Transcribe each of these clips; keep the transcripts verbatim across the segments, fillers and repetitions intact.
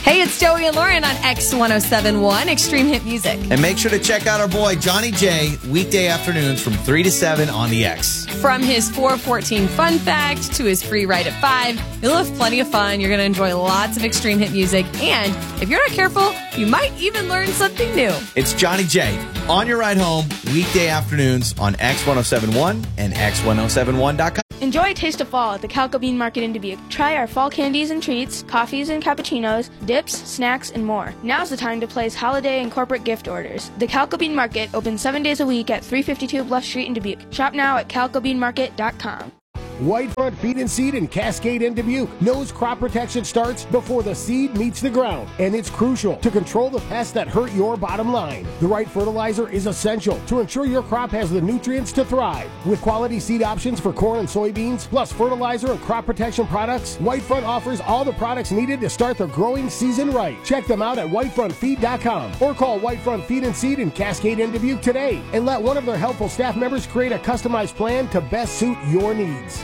Hey, it's Joey and Lauren on X ten seventy-one Extreme Hit Music. And make sure to check out our boy Johnny J weekday afternoons from three to seven on the X. From his four fourteen fun fact to his free ride at five, you'll have plenty of fun. You're going to enjoy lots of extreme hit music. And if you're not careful, you might even learn something new. It's Johnny J on your ride home weekday afternoons on X ten seventy-one and X ten seventy-one dot com. Enjoy a taste of fall at the Calco Bean Market in Dubuque. Try our fall candies and treats, coffees and cappuccinos, dips, snacks, and more. Now's the time to place holiday and corporate gift orders. The Calco Bean Market opens seven days a week at three fifty-two Bluff Street in Dubuque. Shop now at calco bean market dot com. Whitefront Feed and Seed in Cascade and Dubuque knows crop protection starts before the seed meets the ground, and it's crucial to control the pests that hurt your bottom line. The right fertilizer is essential to ensure your crop has the nutrients to thrive. With quality seed options for corn and soybeans, plus fertilizer and crop protection products, Whitefront offers all the products needed to start the growing season right. Check them out at whitefront feed dot com or call Whitefront Feed and Seed in Cascade and Dubuque today and let one of their helpful staff members create a customized plan to best suit your needs.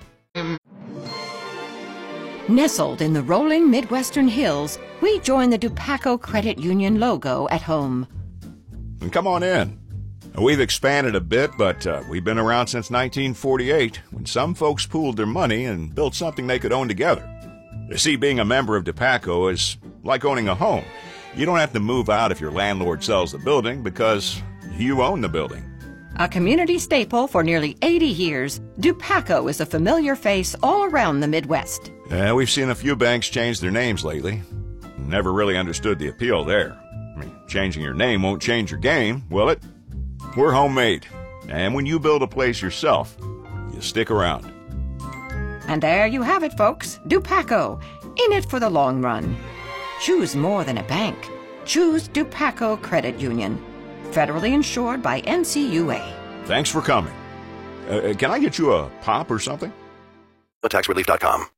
Nestled in the rolling Midwestern hills, we join the Dupaco Credit Union logo at home. Come on in. We've expanded a bit, but uh, we've been around since nineteen forty-eight, when some folks pooled their money and built something they could own together. You see, being a member of Dupaco is like owning a home. You don't have to move out if your landlord sells the building because you own the building. A community staple for nearly eighty years, Dupaco is a familiar face all around the Midwest. Yeah, we've seen a few banks change their names lately. Never really understood the appeal there. I mean, changing your name won't change your game, will it? We're homemade. And when you build a place yourself, you stick around. And there you have it, folks. Dupaco, in it for the long run. Choose more than a bank. Choose Dupaco Credit Union. Federally insured by N C U A. Thanks for coming. Uh, can I get you a pop or something? the tax relief dot com.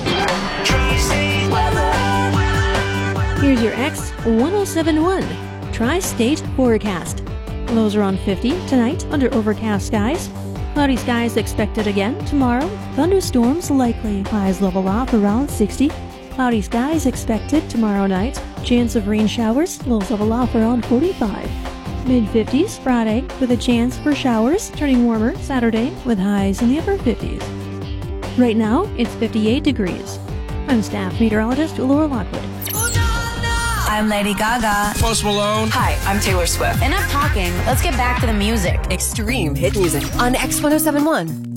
Here's your X ten seventy-one Tri-State Forecast. Lows around fifty tonight under overcast skies. Cloudy skies expected again tomorrow. Thunderstorms likely. Highs level off around sixty. Cloudy skies expected tomorrow night. Chance of rain showers. Lows level off around forty-five. mid fifties Friday with a chance for showers, turning warmer Saturday with highs in the upper fifties. Right now, it's fifty-eight degrees. I'm staff meteorologist Laura Lockwood. I'm Lady Gaga. Post Malone. Hi, I'm Taylor Swift. Enough talking. Let's get back to the music. Extreme hit music on X ten seventy-one.